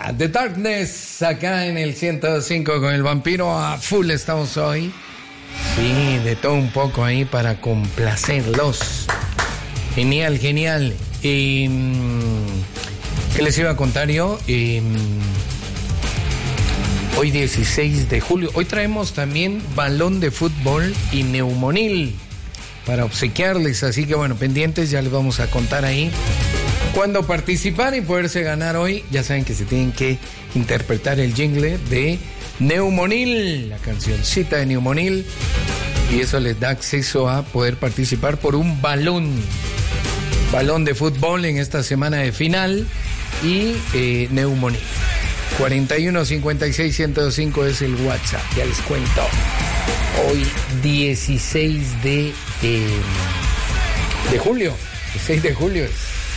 The Darkness, acá en el 105 con el vampiro a full estamos hoy. Sí, de todo un poco ahí para complacerlos. Genial, genial. ¿Qué les iba a contar yo? Hoy 16 de julio. Hoy traemos también balón de fútbol y neumonil para obsequiarles. Así que bueno, pendientes, ya les vamos a contar ahí cuándo participar y poderse ganar hoy. Ya saben que se tienen que interpretar el jingle de Neumonil, la cancioncita de Neumonil, y eso les da acceso a poder participar por un balón de fútbol en esta semana de final y Neumonil. 41 56 105 es el WhatsApp, ya les cuento. Hoy 16 de julio, 16 de julio es.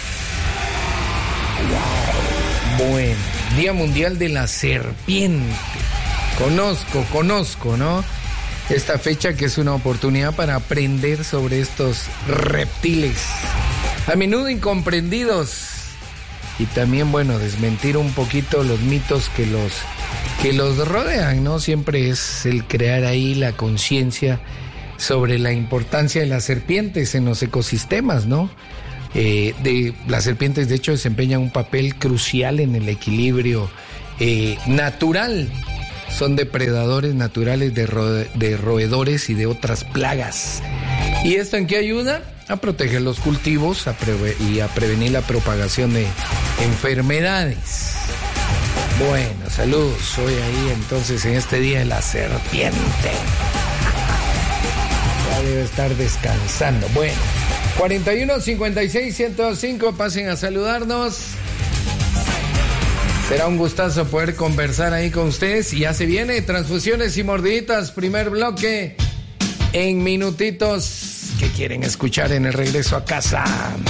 Wow, bueno, Día Mundial de la Serpiente. Conozco, ¿no? Esta fecha que es una oportunidad para aprender sobre estos reptiles, a menudo incomprendidos, y también, bueno, desmentir un poquito los mitos que los rodean, ¿no? Siempre es el crear ahí la conciencia sobre la importancia de las serpientes en los ecosistemas, ¿no? Las serpientes, de hecho, desempeñan un papel crucial en el equilibrio natural. Son depredadores naturales de roedores y de otras plagas. ¿Y esto en qué ayuda? A proteger los cultivos y a prevenir la propagación de enfermedades. Bueno, saludos hoy ahí entonces en este Día de la Serpiente. Ya debe estar descansando. Bueno, 41 56 105, pasen a saludarnos. Será un gustazo poder conversar ahí con ustedes. Y ya se viene Transfusiones y Mordiditas, primer bloque en minutitos que quieren escuchar en el regreso a casa.